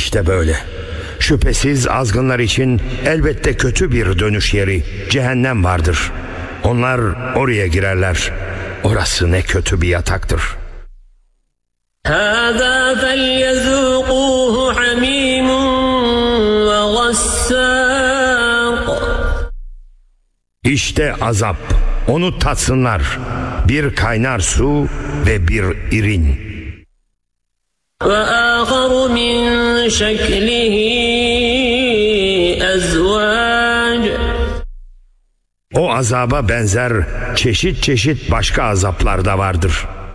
İşte böyle. Şüphesiz azgınlar için elbette kötü bir dönüş yeri, cehennem vardır. Onlar oraya girerler. Orası ne kötü bir yataktır. هَذَا فَلْيَذُوقُوهُ حَمِيمٌ وَغَسَّاقٌ. İşte azap, onu tatsınlar. Bir kaynar su ve bir irin. وَآخَرُ مِنْ شَكْلِهِ أَزْوَاجٌ. O azaba benzer çeşit çeşit başka azaplar da vardır.